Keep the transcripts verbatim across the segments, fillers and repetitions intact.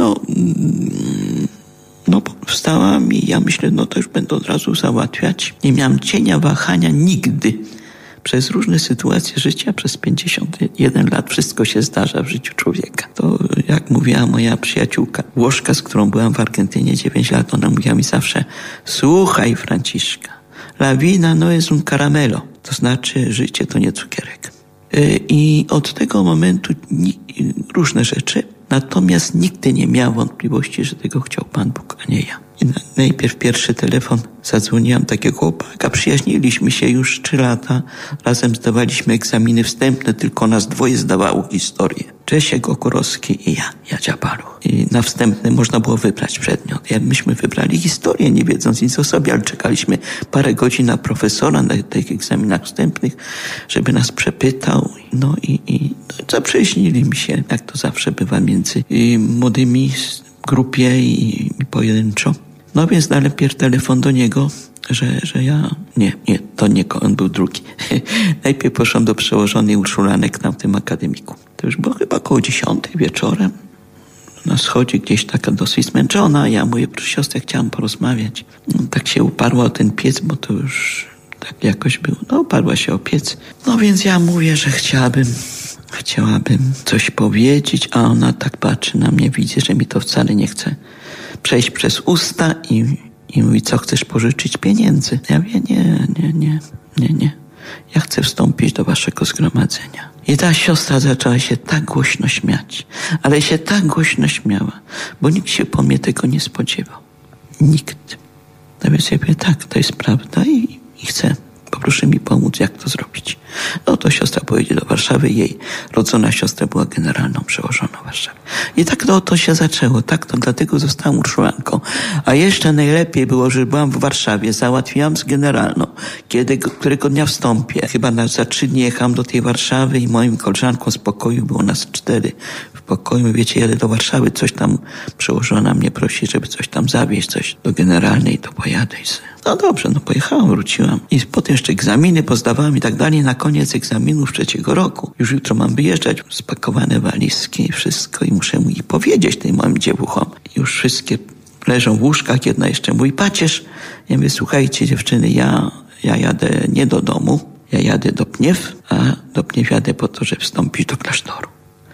no, no wstałam i ja myślę, no to już będę od razu załatwiać. Nie miałam cienia wahania nigdy. Przez różne sytuacje życia, przez pięćdziesiąt jeden lat wszystko się zdarza w życiu człowieka. To jak mówiła moja przyjaciółka Włoszka, z którą byłam w Argentynie dziewięć lat, ona mówiła mi zawsze: słuchaj, Franciszka, la vida no es un caramelo. To znaczy życie to nie cukierek. I od tego momentu różne rzeczy, natomiast nigdy nie miałam wątpliwości, że tego chciał Pan Bóg, a nie ja. I najpierw pierwszy telefon, zadzwoniłam takiego chłopaka, przyjaźniliśmy się już trzy lata, razem zdawaliśmy egzaminy wstępne, tylko nas dwoje zdawało historię. Czesiek Okurowski i ja, Jadzia Paluch. I na wstępne można było wybrać przedmiot. Ja, myśmy wybrali historię, nie wiedząc nic o sobie, ale czekaliśmy parę godzin na profesora na tych egzaminach wstępnych, żeby nas przepytał. No i, i no, zaprzyjaźnili się, jak to zawsze bywa między i młodymi w grupie i, i pojedynczo. No więc najpierw telefon do niego, że, że ja... Nie, nie, to nie, on był drugi. Najpierw poszłam do przełożonej Urszulanek tam w tym akademiku. To już było chyba koło dziesiątej wieczorem. Na schodzie gdzieś taka dosyć zmęczona. Ja mówię, proszę siostrę, chciałam porozmawiać. No, tak się uparła o ten piec, bo to już tak jakoś było. No uparła się o piec. No więc ja mówię, że chciałabym... Chciałabym coś powiedzieć, a ona tak patrzy na mnie, widzi, że mi to wcale nie chce przejść przez usta i, i mówi, co chcesz pożyczyć pieniędzy? Ja mówię, nie, nie, nie, nie, nie. Ja chcę wstąpić do waszego zgromadzenia. I ta siostra zaczęła się tak głośno śmiać, ale się tak głośno śmiała, bo nikt się po mnie tego nie spodziewał. Nikt. No więc ja mówię, tak, to jest prawda i, i chcę. Proszę mi pomóc, jak to zrobić. No to siostra pojedzie do Warszawy. Jej rodzona siostra była generalną przełożoną w Warszawie. I tak to, to się zaczęło. Tak to dlatego zostałam Urszulanką. A jeszcze najlepiej było, że byłam w Warszawie. Załatwiłam z generalną, kiedy, którego dnia wstąpię. Chyba na, za trzy dni jechałam do tej Warszawy i moim koleżankom z pokoju było nas cztery w pokoju. Wiecie, jadę do Warszawy, coś tam przełożona mnie prosi, żeby coś tam zawieźć, coś do generalnej, to pojadę i sobie. No dobrze, no pojechałam, wróciłam. I potem jeszcze egzaminy pozdawałam i tak dalej. Na koniec egzaminów trzeciego roku. Już jutro mam wyjeżdżać. Spakowane walizki i wszystko. I muszę mu ich powiedzieć, tym moim dziewuchom. Już wszystkie leżą w łóżkach. Jedna jeszcze mój pacierz. Ja mówię, słuchajcie dziewczyny, ja, ja jadę nie do domu. Ja jadę do Pniew, a do Pniew jadę po to, żeby wstąpić do klasztoru.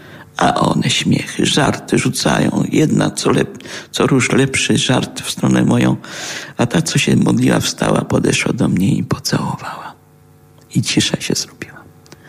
A one śmiechy, żarty rzucają. Jedna co, lep, co róż lepszy żart w stronę moją. A ta, co się modliła, wstała, podeszła do mnie i pocałowała. I cisza się zrobiła.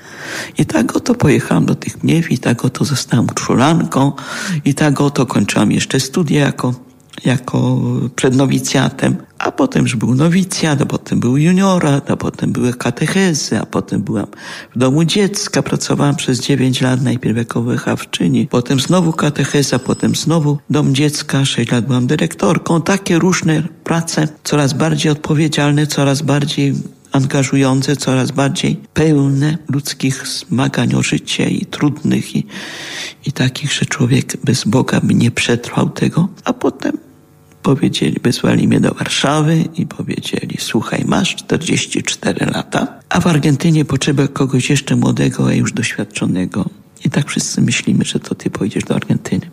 I tak oto pojechałam do tych Pniew i tak oto zostałam Urszulanką i tak oto kończyłam jeszcze studia jako, jako przed nowicjatem. A potem już był nowicjat, a potem był juniorat, a potem były katechezy, a potem byłam w domu dziecka. Pracowałam przez dziewięć lat, najpierw jako wychowawczyni, potem znowu katecheza, potem znowu dom dziecka. sześć lat byłam dyrektorką. Takie różne prace, coraz bardziej odpowiedzialne, coraz bardziej angażujące, coraz bardziej pełne ludzkich zmagań o życie i trudnych i, i takich, że człowiek bez Boga by nie przetrwał tego. A potem powiedzieli, wysłali mnie do Warszawy i powiedzieli, słuchaj, masz czterdzieści cztery lata, a w Argentynie potrzeba kogoś jeszcze młodego, a już doświadczonego. I tak wszyscy myślimy, że to ty pojedziesz do Argentyny.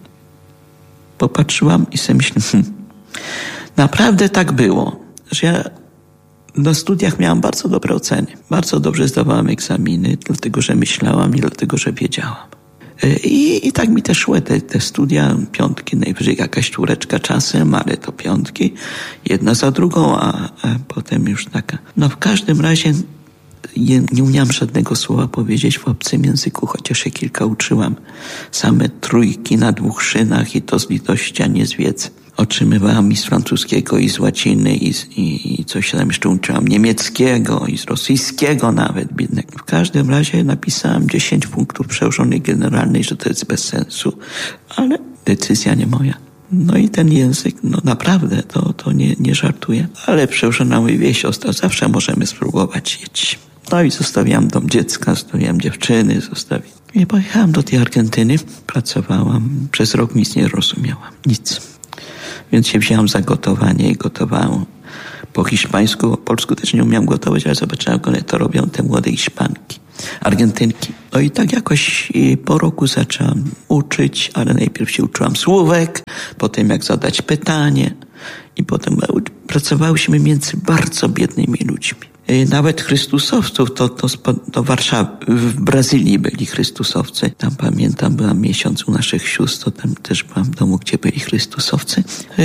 Popatrzyłam i sobie myślę, hmm, naprawdę tak było, że ja na studiach miałam bardzo dobre oceny. Bardzo dobrze zdawałam egzaminy, dlatego że myślałam i dlatego że wiedziałam. I, i tak mi też szły te, te studia, piątki, najwyżej jakaś czwóreczka czasem, ale to piątki, jedna za drugą, a, a potem już taka. No w każdym razie nie, nie umiałam żadnego słowa powiedzieć w obcym języku, chociaż się kilka uczyłam. Same trójki na dwóch szynach i to z litości, a nie z wiedzy. Otrzymywałam i z francuskiego, i z łaciny, i, z, i, i coś tam jeszcze uczyłam niemieckiego, i z rosyjskiego nawet, biednek. W każdym razie napisałam dziesięć punktów przełożonej generalnej, że to jest bez sensu, ale decyzja nie moja. No i ten język, no naprawdę, to, to nie, nie żartuję. Ale przełożona mówi, wie siostra, zawsze możemy spróbować jedź. No i zostawiłam dom dziecka, zostawiłam dziewczyny, zostawiłam. I pojechałam do tej Argentyny, pracowałam, przez rok nic nie rozumiałam, nic. Więc się wziąłem za gotowanie i gotowałem po hiszpańsku, po polsku też nie umiałem gotować, ale zobaczyłem, jak one to robią, te młode Hiszpanki, Argentynki. No i tak jakoś po roku zaczęłam uczyć, ale najpierw się uczyłam słówek, potem jak zadać pytanie i potem pracowałyśmy między bardzo biednymi ludźmi. Nawet Chrystusowców, to, to, to Warszawy, w Brazylii byli Chrystusowcy. Tam pamiętam, byłam miesiąc u naszych sióstr, to tam też byłam w domu, gdzie byli Chrystusowcy.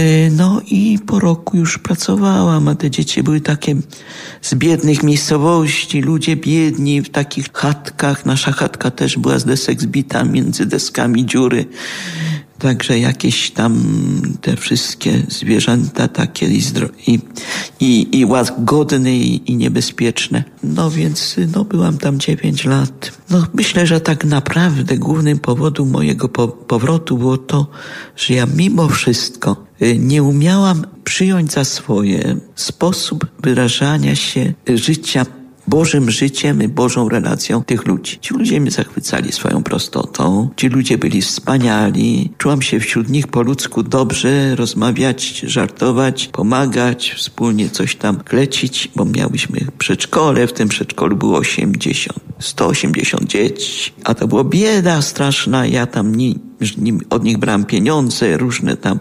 No i po roku już pracowałam, a te dzieci były takie z biednych miejscowości, ludzie biedni w takich chatkach. Nasza chatka też była z desek zbita, między deskami dziury. Także jakieś tam te wszystkie zwierzęta takie i, zdro- i, i, i łagodne i, i niebezpieczne. No więc no byłam tam dziewięć lat. No myślę, że tak naprawdę głównym powodem mojego po- powrotu było to, że ja mimo wszystko nie umiałam przyjąć za swoje sposób wyrażania się życia Bożym życiem i Bożą relacją tych ludzi. Ci ludzie mnie zachwycali swoją prostotą. Ci ludzie byli wspaniali. Czułam się wśród nich po ludzku dobrze, rozmawiać, żartować, pomagać, wspólnie coś tam klecić, bo miałyśmy przedszkole. W tym przedszkolu było osiemdziesiąt, sto osiemdziesiąt dzieci. A to była bieda straszna. Ja tam nie, nie, od nich brałam pieniądze, różne tam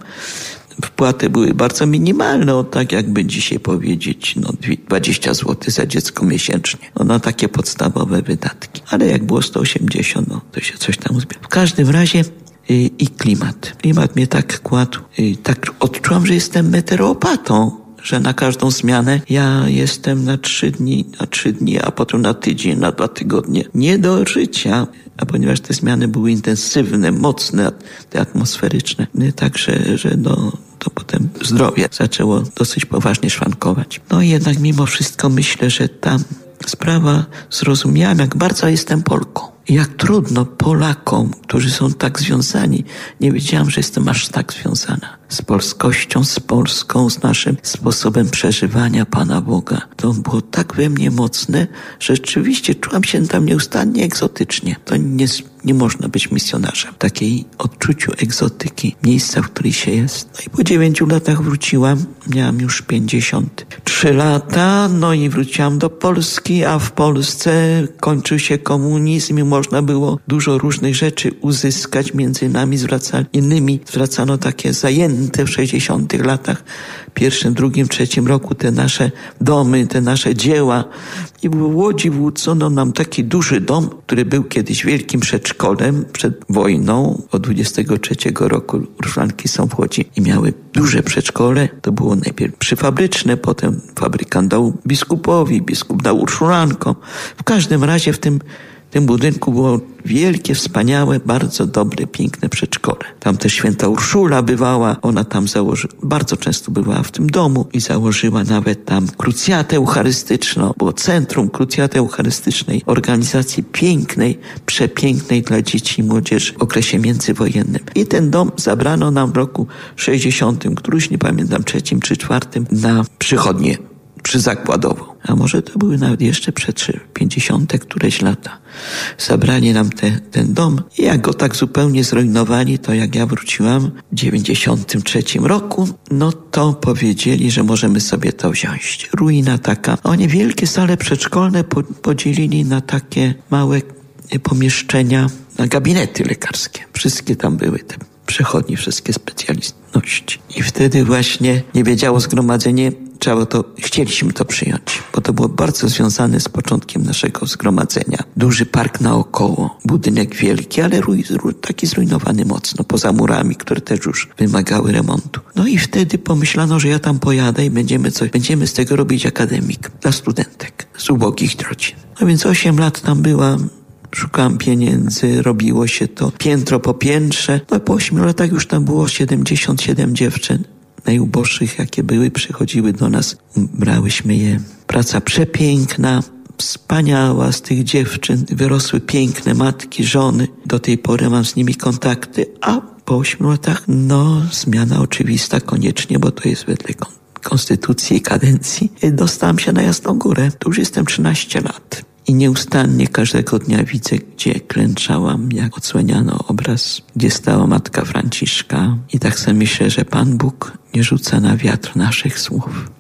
wpłaty były bardzo minimalne, o tak jakby dzisiaj powiedzieć, no dwadzieścia złotych za dziecko miesięcznie. No na takie podstawowe wydatki. Ale jak było sto osiemdziesiąt, no to się coś tam uzbiera. W każdym razie yy, i klimat. Klimat mnie tak kładł. Yy, tak odczułam, że jestem meteoropatą, że na każdą zmianę ja jestem na trzy dni, na trzy dni, a potem na tydzień, na dwa tygodnie. Nie do życia. A ponieważ te zmiany były intensywne, mocne, te atmosferyczne, także, że no, to potem zdrowie zaczęło dosyć poważnie szwankować. No i jednak mimo wszystko myślę, że ta sprawa zrozumiałam, jak bardzo jestem Polką. Jak trudno Polakom, którzy są tak związani. Nie wiedziałam, że jestem aż tak związana z polskością, z Polską, z naszym sposobem przeżywania Pana Boga. To było tak we mnie mocne, że rzeczywiście czułam się tam nieustannie egzotycznie. To nie, nie można być misjonarzem. Takiej odczuciu egzotyki, miejsca, w którym się jest. No i po dziewięciu latach wróciłam. Miałam już pięćdziesiąt trzy lata, no i wróciłam do Polski, a w Polsce kończył się komunizm i można było dużo różnych rzeczy uzyskać. Między nami zwracali, innymi zwracano takie zajęte w sześćdziesiątych latach, pierwszym, drugim, trzecim roku te nasze domy, te nasze dzieła. I w Łodzi włócono nam taki duży dom, który był kiedyś wielkim przedszkolem przed wojną. Od dwudziestego trzeciego roku Urszlanki są w Łodzi i miały duże przedszkole. To było najpierw przyfabryczne, potem fabrykant dał biskupowi, biskup dał Urszlankom. W każdym razie w tym W tym budynku było wielkie, wspaniałe, bardzo dobre, piękne przedszkole. Tam też święta Urszula bywała, ona tam założyła, bardzo często bywała w tym domu i założyła nawet tam krucjatę eucharystyczną, było centrum krucjaty eucharystycznej, organizacji pięknej, przepięknej dla dzieci i młodzieży w okresie międzywojennym. I ten dom zabrano nam w roku sześćdziesiątym, któryś nie pamiętam, trzecim czy czwartym, na przychodnię przyzakładową. A może to były nawet jeszcze przed pięćdziesiąte któreś lata. Zabrali nam te, ten dom i jak go tak zupełnie zrujnowali, to jak ja wróciłam w dziewięćdziesiątym trzecim roku, no to powiedzieli, że możemy sobie to wziąć. Ruina taka. Oni wielkie sale przedszkolne podzielili na takie małe pomieszczenia, na gabinety lekarskie. Wszystkie tam były te przychodnie, wszystkie specjalności. I wtedy właśnie nie wiedziało zgromadzenie, trzeba to, chcieliśmy to przyjąć, bo to było bardzo związane z początkiem naszego zgromadzenia. Duży park naokoło, budynek wielki, ale ruj, taki zrujnowany mocno, poza murami, które też już wymagały remontu. No i wtedy pomyślano, że ja tam pojadę i będziemy coś, będziemy z tego robić akademik dla studentek z ubogich rodzin. No więc osiem lat tam byłam. Szukałam pieniędzy, robiło się to piętro po piętrze. No po ośmiu latach już tam było siedemdziesiąt siedem dziewczyn. Najuboższych, jakie były, przychodziły do nas. Brałyśmy je. Praca przepiękna, wspaniała. Z tych dziewczyn wyrosły piękne matki, żony. Do tej pory mam z nimi kontakty. A po ośmiu latach, no, zmiana oczywista koniecznie, bo to jest wedle konstytucji i kadencji. Dostałam się na Jasną Górę. Tu już jestem trzynaście lat. I nieustannie każdego dnia widzę, gdzie klęczałam, jak odsłaniano obraz, gdzie stała matka Franciszka. I tak sobie myślę, że Pan Bóg nie rzuca na wiatr naszych słów.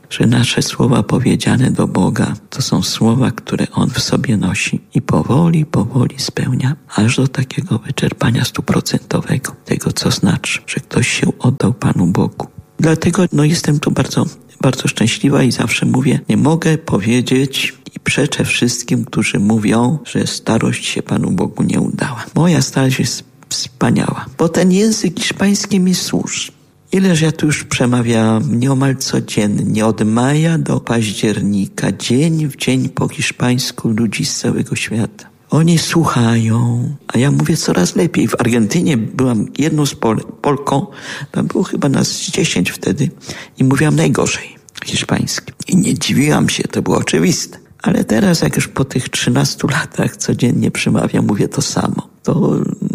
że nasze słowa powiedziane do Boga to są słowa, które On w sobie nosi i powoli, powoli spełnia, aż do takiego wyczerpania stuprocentowego tego, co znaczy, że ktoś się oddał Panu Bogu. Dlatego no, jestem tu bardzo, bardzo szczęśliwa i zawsze mówię, nie mogę powiedzieć i przeczę wszystkim, którzy mówią, że starość się Panu Bogu nie udała. Moja starość jest wspaniała, bo ten język hiszpański mi służy. Ileż ja tu już przemawiałam nieomal codziennie, od maja do października, dzień w dzień po hiszpańsku ludzi z całego świata. Oni słuchają, a ja mówię coraz lepiej. W Argentynie byłam jedną z Pol- Polką, tam było chyba nas dziesięć wtedy i mówiłam najgorzej hiszpański. I nie dziwiłam się, to było oczywiste. Ale teraz, jak już po tych trzynastu latach codziennie przemawiam, mówię to samo. To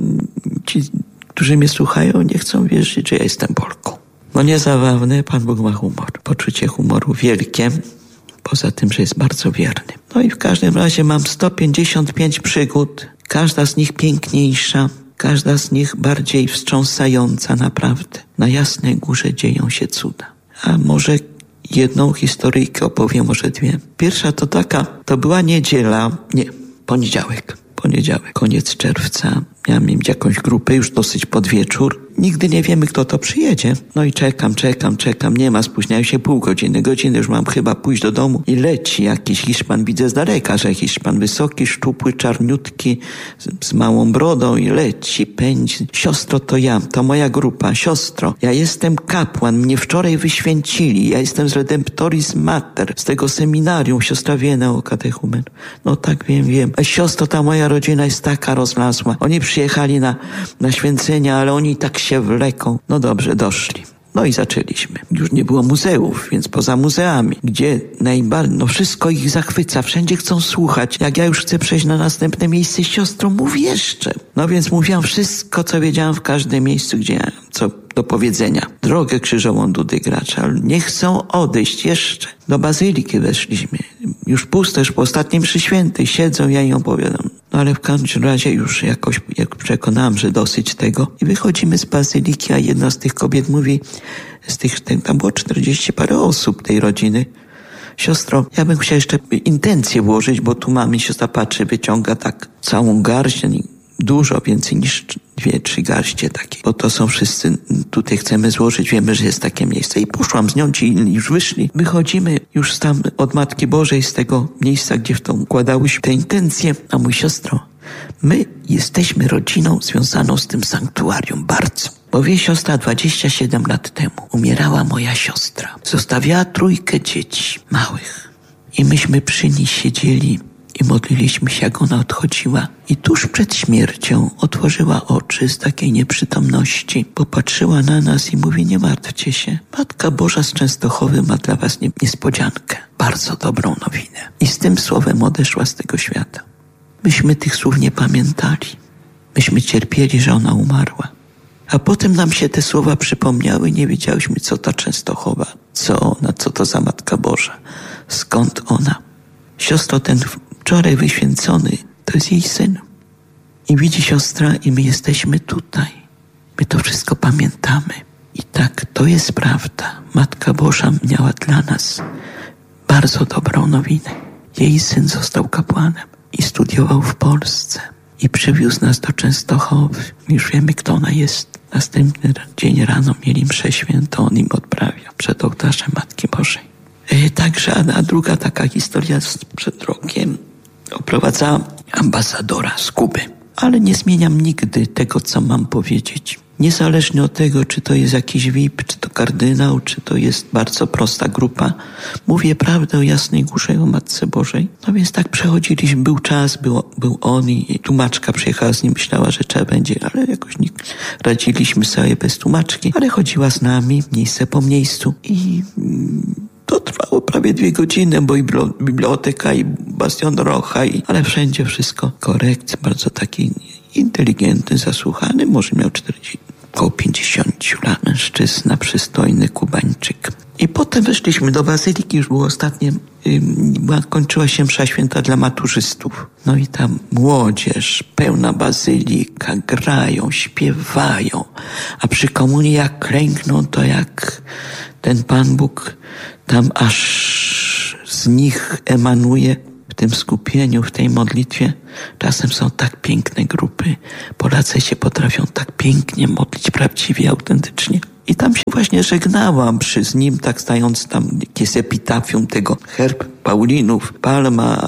ci, którzy mnie słuchają, nie chcą wierzyć, że ja jestem Polką. No niezabawne, Pan Bóg ma humor. Poczucie humoru wielkie, poza tym, że jest bardzo wierny. No i w każdym razie mam sto pięćdziesiąt pięć przygód, każda z nich piękniejsza, każda z nich bardziej wstrząsająca naprawdę. Na Jasnej Górze dzieją się cuda. A może jedną historyjkę opowiem, może dwie. Pierwsza to taka, to była niedziela, nie, poniedziałek. Poniedziałek, koniec czerwca. Miałem mieć jakąś grupę, już dosyć pod wieczór. Nigdy nie wiemy, kto to przyjedzie. No i czekam, czekam, czekam. Nie ma, spóźniają się pół godziny. Godziny już mam chyba pójść do domu. I leci jakiś Hiszpan. Widzę z daleka, że Hiszpan wysoki, szczupły, czarniutki, z, z małą brodą i leci, pędzi. Siostro, to ja, to moja grupa. Siostro, ja jestem kapłan. Mnie wczoraj wyświęcili. Ja jestem z Redemptoris Mater, z tego seminarium. Siostra wie na katechumen. No tak, wiem, wiem. A siostro, ta moja rodzina jest taka rozlasła. Oni przyjechali na, na święcenia, ale oni tak się wleką. No dobrze, doszli. No i zaczęliśmy. Już nie było muzeów, więc poza muzeami, gdzie najbardziej, no wszystko ich zachwyca, wszędzie chcą słuchać. Jak ja już chcę przejść na następne miejsce, siostro, mów jeszcze. No więc mówiłam wszystko, co wiedziałam w każdym miejscu, gdzie co do powiedzenia. Drogę krzyżową Dudy Gracza, ale nie chcą odejść jeszcze. Do bazyliki weszliśmy. Już pusto, już po ostatnim mszy świętej siedzą, ja im opowiadam. No ale w każdym razie już jakoś jak przekonałam, że dosyć tego. I wychodzimy z bazyliki, a jedna z tych kobiet mówi, z tych, tam było czterdzieści parę osób tej rodziny. Siostro, ja bym chciała jeszcze intencję włożyć, bo tu mamy, siostra patrzy, wyciąga tak całą garść, dużo więcej niż dwie, trzy garście takie. Bo to są wszyscy, tutaj chcemy złożyć, wiemy, że jest takie miejsce. I poszłam z nią, ci inni już wyszli. Wychodzimy już tam od Matki Bożej, z tego miejsca, gdzie w to układałyśmy te intencje. A mój siostro, my jesteśmy rodziną związaną z tym sanktuarium bardzo. Bo wie siostra, dwadzieścia siedem lat temu umierała moja siostra. Zostawiała trójkę dzieci małych. I myśmy przy niej siedzieli i modliliśmy się, jak ona odchodziła. I tuż przed śmiercią otworzyła oczy z takiej nieprzytomności. Popatrzyła na nas i mówi, nie martwcie się. Matka Boża z Częstochowy ma dla was nie, niespodziankę. Bardzo dobrą nowinę. I z tym słowem odeszła z tego świata. Myśmy tych słów nie pamiętali. Myśmy cierpieli, że ona umarła. A potem nam się te słowa przypomniały, nie wiedziałyśmy, co ta Częstochowa, co ona, co to za Matka Boża, skąd ona. Siostro, ten wczoraj wyświęcony, to jest jej syn. I widzi siostra, i my jesteśmy tutaj. My to wszystko pamiętamy. I tak, to jest prawda. Matka Boża miała dla nas bardzo dobrą nowinę. Jej syn został kapłanem i studiował w Polsce. I przywiózł nas do Częstochowy. Już wiemy, kto ona jest. Następny dzień rano mieli mszę świętą, on im odprawia przed ołtarzem Matki Bożej. E, także, a, a druga taka historia przed rokiem. Oprowadzałam ambasadora z Kuby. Ale nie zmieniam nigdy tego, co mam powiedzieć. Niezależnie od tego, czy to jest jakiś V I P, czy to kardynał, czy to jest bardzo prosta grupa. Mówię prawdę o Jasnej Górze, o Matce Bożej. No więc tak przechodziliśmy, był czas, był, był on i tłumaczka przyjechała z nim, myślała, że trzeba będzie, ale jakoś nie radziliśmy sobie bez tłumaczki. Ale chodziła z nami, miejsce po miejscu i to trwało prawie dwie godziny, bo i biblioteka, i Bastion Rocha, i, ale wszędzie wszystko korekt, bardzo taki inteligentny, zasłuchany, może miał czterdzieści, około pięćdziesiąt lat, mężczyzna, przystojny Kubańczyk. I potem weszliśmy do bazyliki, już było ostatnie, była, kończyła się msza święta dla maturzystów. No i tam młodzież, pełna bazylika, grają, śpiewają, a przy komunii jak klękną, to jak ten Pan Bóg tam aż z nich emanuje w tym skupieniu, w tej modlitwie. Czasem są tak piękne grupy. Polacy się potrafią tak pięknie modlić, prawdziwie, autentycznie. I tam się właśnie żegnałam przy z nim, tak stając tam, jest epitafium tego, herb Paulinów, palma,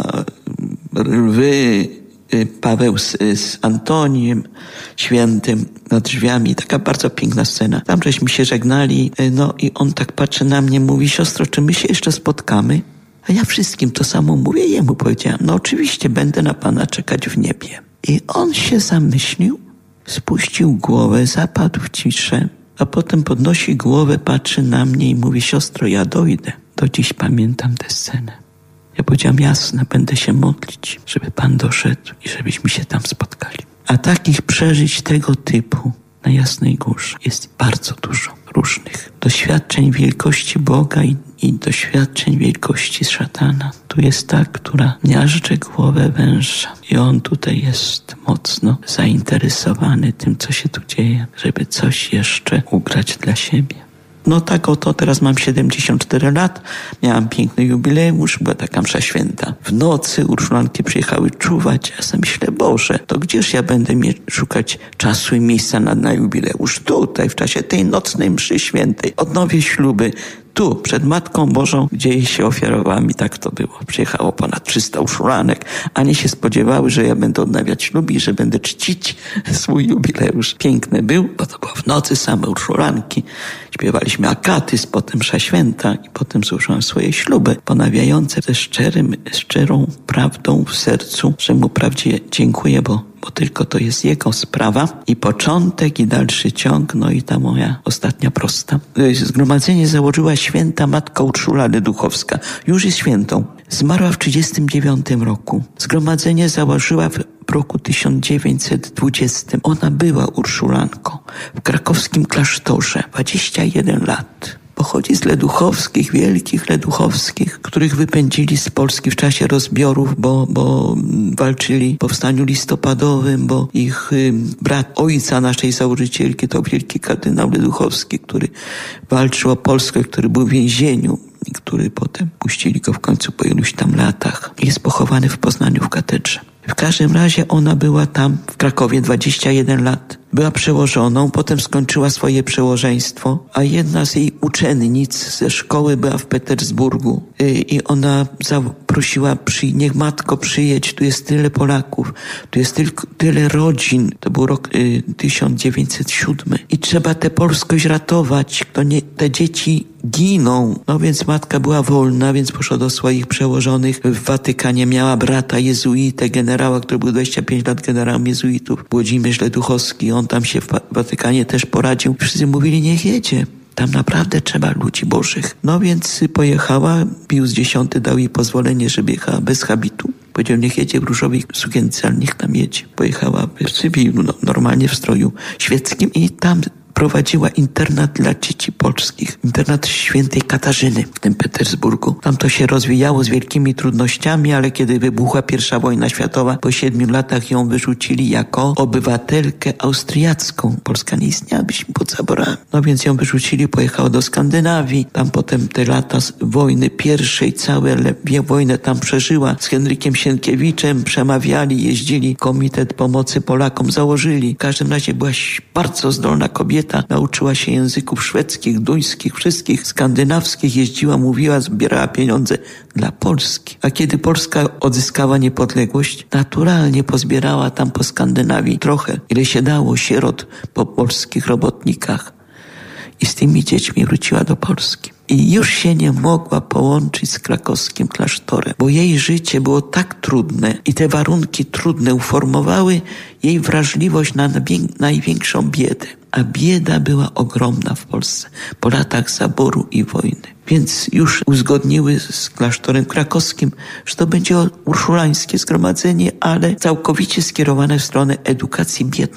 lwy, Paweł z, z Antoniem Świętym nad drzwiami. Taka bardzo piękna scena. Tam żeśmy się żegnali, no i on tak patrzy na mnie, mówi: siostro, czy my się jeszcze spotkamy? A ja wszystkim to samo mówię, jemu powiedziałam: no oczywiście, będę na Pana czekać w niebie. I on się zamyślił, spuścił głowę, zapadł w ciszę, a potem podnosi głowę, patrzy na mnie i mówi: siostro, ja dojdę. Do dziś pamiętam tę scenę. Ja powiedziałam: jasne, będę się modlić, żeby Pan doszedł i żebyśmy się tam spotkali. A takich przeżyć tego typu na Jasnej Górze jest bardzo dużo różnych. Doświadczeń wielkości Boga i, i doświadczeń wielkości szatana. Tu jest ta, która miażdży głowę węża. I on tutaj jest mocno zainteresowany tym, co się tu dzieje, żeby coś jeszcze ugrać dla siebie. No tak oto, teraz mam siedemdziesiąt cztery lat, miałam piękny jubileusz, była taka msza święta. W nocy urszulanki przyjechały czuwać, ja sobie myślę: Boże, to gdzież ja będę mieć, szukać czasu i miejsca na, na jubileusz? Tutaj, w czasie tej nocnej mszy świętej, odnowię śluby. Tu, przed Matką Bożą, gdzie jej się ofiarowałam, i tak to było. Przyjechało ponad trzysta urszulanek, a nie się spodziewały, że ja będę odnawiać śluby i że będę czcić swój jubileusz. Piękne był, bo to było w nocy, same urszulanki. Śpiewaliśmy akatyzm, potem msza święta i potem złożyłam swoje śluby, ponawiające ze szczerym, szczerą prawdą w sercu, że mu prawdzie dziękuję, bo bo tylko to jest jego sprawa i początek i dalszy ciąg. No i ta moja ostatnia prosta. Zgromadzenie założyła święta matka Urszula Leduchowska. Już jest świętą. Zmarła w trzydziestym dziewiątym roku. Zgromadzenie założyła w roku tysiąc dziewięćset dwudziestym. Ona była urszulanką w krakowskim klasztorze. dwadzieścia jeden lat. Pochodzi z Leduchowskich, wielkich Leduchowskich, których wypędzili z Polski w czasie rozbiorów, bo, bo walczyli w powstaniu listopadowym, bo ich y, brat ojca naszej założycielki to wielki kardynał Leduchowski, który walczył o Polskę, który był w więzieniu i który potem puścili go w końcu po iluś tam latach. Jest pochowany w Poznaniu w katedrze. W każdym razie ona była tam w Krakowie dwadzieścia jeden lat. Była przełożoną, potem skończyła swoje przełożeństwo, a jedna z jej uczennic ze szkoły była w Petersburgu i ona zaprosiła: przy, niech matko przyjedź, tu jest tyle Polaków, tu jest tylko tyle rodzin. To był rok y, tysiąc dziewięćset siódmy i trzeba tę polskość ratować, to nie, te dzieci giną. No więc matka była wolna, więc poszła do swoich przełożonych w Watykanie. Miała brata jezuitę, generała, który był dwadzieścia pięć lat generałem jezuitów, Włodzimierz Leduchowski. On tam się w Watykanie też poradził. Wszyscy mówili: niech jedzie. Tam naprawdę trzeba ludzi bożych. No więc pojechała. Pius X dał jej pozwolenie, żeby jechała bez habitu. Powiedział: niech jedzie w różowej sukience, ale niech tam jedzie. Pojechała w cywilu, no, normalnie w stroju świeckim i tam prowadziła internat dla dzieci polskich. Internat świętej Katarzyny w tym Petersburgu. Tam to się rozwijało z wielkimi trudnościami, ale kiedy wybuchła pierwsza wojna światowa, po siedmiu latach ją wyrzucili jako obywatelkę austriacką. Polska nie istniała, byśmy pod zaborami. No więc ją wyrzucili, pojechała do Skandynawii. Tam potem te lata wojny pierwszej, całe wojnę tam przeżyła. Z Henrykiem Sienkiewiczem przemawiali, jeździli, Komitet Pomocy Polakom założyli. W każdym razie była bardzo zdolna kobieta. Nauczyła się języków szwedzkich, duńskich, wszystkich skandynawskich, jeździła, mówiła, zbierała pieniądze dla Polski. A kiedy Polska odzyskała niepodległość, naturalnie pozbierała tam po Skandynawii trochę, ile się dało, sierot po polskich robotnikach. I z tymi dziećmi wróciła do Polski. I już się nie mogła połączyć z krakowskim klasztorem, bo jej życie było tak trudne i te warunki trudne uformowały jej wrażliwość na największą biedę. A bieda była ogromna w Polsce po latach zaboru i wojny. Więc już uzgodniły z klasztorem krakowskim, że to będzie urszulańskie zgromadzenie, ale całkowicie skierowane w stronę edukacji biednych.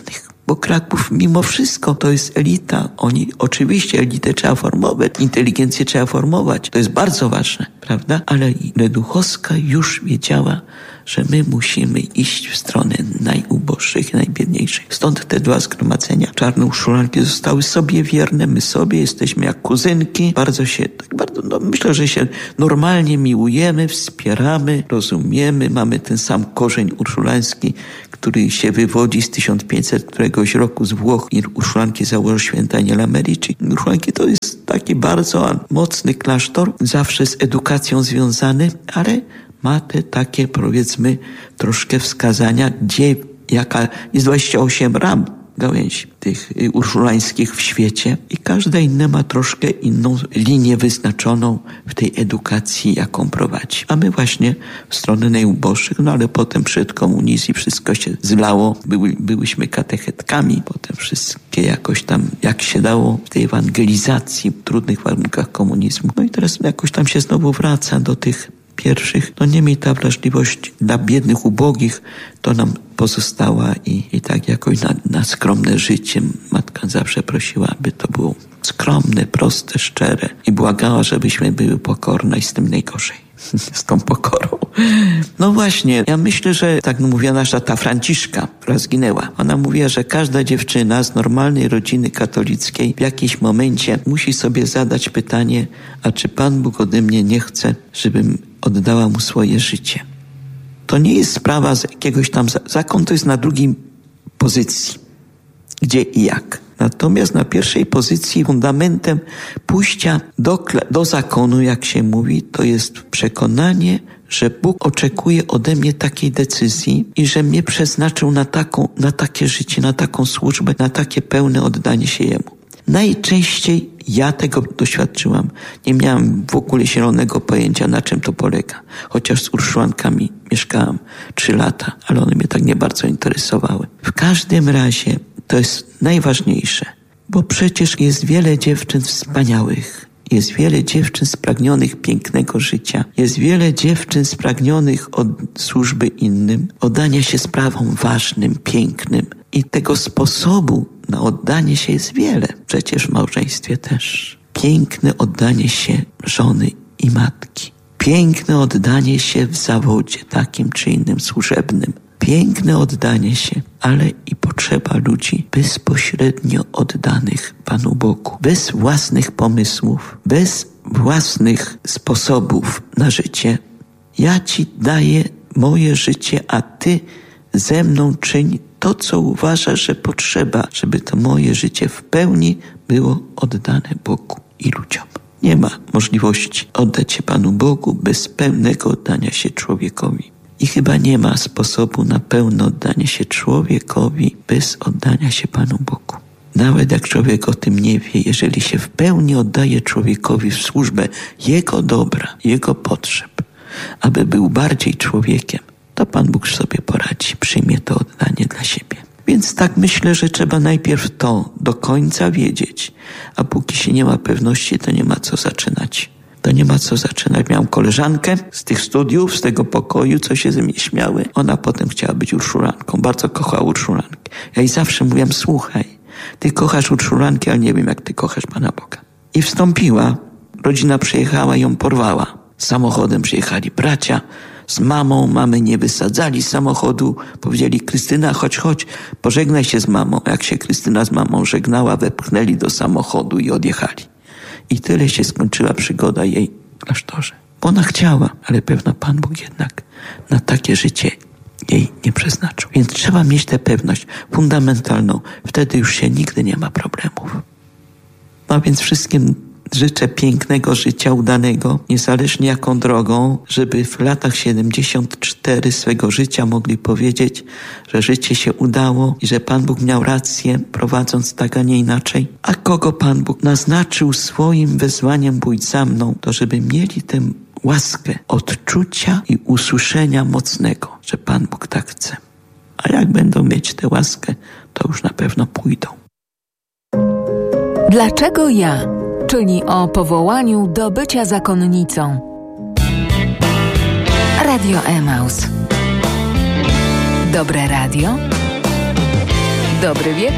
bo Kraków mimo wszystko to jest elita. Oni, oczywiście elitę trzeba formować, inteligencję trzeba formować. To jest bardzo ważne, prawda? Ale Leduchowska już wiedziała, że my musimy iść w stronę najuboższych, najbiedniejszych. Stąd te dwa zgromadzenia czarnouszulanki zostały sobie wierne, my sobie jesteśmy jak kuzynki. Bardzo się, tak bardzo, no myślę, że się normalnie miłujemy, wspieramy, rozumiemy, mamy ten sam korzeń urszulański, który się wywodzi z tysiąc pięćset któregoś roku z Włoch i urszulanki założył święty Aniela Merici. Urszulanki to jest taki bardzo mocny klasztor, zawsze z edukacją związany, ale ma te takie, powiedzmy, troszkę wskazania, gdzie, jaka jest dwadzieścia osiem ram gałęzi tych urszulańskich w świecie i każda inna ma troszkę inną linię wyznaczoną w tej edukacji, jaką prowadzi. A my właśnie w stronę najuboższych, no ale potem przed komunizm wszystko się zlało, Były, byłyśmy katechetkami, potem wszystkie jakoś tam, jak się dało w tej ewangelizacji w trudnych warunkach komunizmu. No i teraz jakoś tam się znowu wraca do tych pierwszych, no niemniej ta wrażliwość dla biednych, ubogich, to nam pozostała i, i tak jakoś na, na skromne życie matka zawsze prosiła, aby to było skromne, proste, szczere i błagała, żebyśmy były pokorne i z tym najgorzej. Z tą pokorą. No właśnie, ja myślę, że tak mówiła nasza ta Franciszka, która zginęła. Ona mówiła, że każda dziewczyna z normalnej rodziny katolickiej w jakimś momencie musi sobie zadać pytanie, a czy Pan Bóg ode mnie nie chce, żebym oddała Mu swoje życie. To nie jest sprawa z jakiegoś tam... Zakon to jest na drugiej pozycji. Gdzie i jak. Natomiast na pierwszej pozycji fundamentem pójścia do, do zakonu, jak się mówi, to jest przekonanie, że Bóg oczekuje ode mnie takiej decyzji i że mnie przeznaczył na taką, na takie życie, na taką służbę, na takie pełne oddanie się Jemu. Najczęściej ja tego doświadczyłam. Nie miałam w ogóle zielonego pojęcia, na czym to polega. Chociaż z urszułankami mieszkałam trzy lata, ale one mnie tak nie bardzo interesowały. W każdym razie to jest najważniejsze, bo przecież jest wiele dziewczyn wspaniałych. Jest wiele dziewczyn spragnionych pięknego życia. Jest wiele dziewczyn spragnionych od służby innym, oddania się sprawom ważnym, pięknym. I tego sposobu na oddanie się jest wiele. Przecież w małżeństwie też. Piękne oddanie się żony i matki. Piękne oddanie się w zawodzie takim czy innym służebnym. Piękne oddanie się, ale i potrzeba ludzi bezpośrednio oddanych Panu Bogu. Bez własnych pomysłów, bez własnych sposobów na życie. Ja Ci daję moje życie, a Ty ze mną czyń to, co uważasz, że potrzeba, żeby to moje życie w pełni było oddane Bogu i ludziom. Nie ma możliwości oddać się Panu Bogu bez pełnego oddania się człowiekowi. I chyba nie ma sposobu na pełne oddanie się człowiekowi bez oddania się Panu Bogu. Nawet jak człowiek o tym nie wie, jeżeli się w pełni oddaje człowiekowi w służbę Jego dobra, Jego potrzeb, aby był bardziej człowiekiem, to Pan Bóg sobie poradzi, przyjmie to oddanie dla siebie. Więc tak myślę, że trzeba najpierw to do końca wiedzieć, a póki się nie ma pewności, to nie ma co zaczynać. To nie ma co zaczynać. Miałam koleżankę z tych studiów, z tego pokoju, co się ze mnie śmiały. Ona potem chciała być urszulanką. Bardzo kochała urszulanki. Ja jej zawsze mówiłam, słuchaj, ty kochasz urszulanki, ale nie wiem, jak ty kochasz Pana Boga. I wstąpiła. Rodzina przyjechała i ją porwała. Samochodem przyjechali bracia z mamą. Mamy nie wysadzali z samochodu. Powiedzieli, Krystyna, chodź, chodź, pożegnaj się z mamą. Jak się Krystyna z mamą żegnała, wepchnęli do samochodu i odjechali. I tyle się skończyła przygoda jej w klasztorze. Bo ona chciała, ale pewno Pan Bóg jednak na takie życie jej nie przeznaczył. Więc trzeba mieć tę pewność fundamentalną. Wtedy już się nigdy nie ma problemów. No więc wszystkim życzę pięknego życia, udanego, niezależnie jaką drogą, żeby w latach siedemdziesiąt cztery swego życia mogli powiedzieć, że życie się udało i że Pan Bóg miał rację, prowadząc tak, a nie inaczej. A kogo Pan Bóg naznaczył swoim wezwaniem pójdź za mną, to żeby mieli tę łaskę odczucia i usłyszenia mocnego, że Pan Bóg tak chce. A jak będą mieć tę łaskę, to już na pewno pójdą. Dlaczego ja? Czyli o powołaniu do bycia zakonnicą. Radio Emaus. Dobre radio. Dobry wieczór.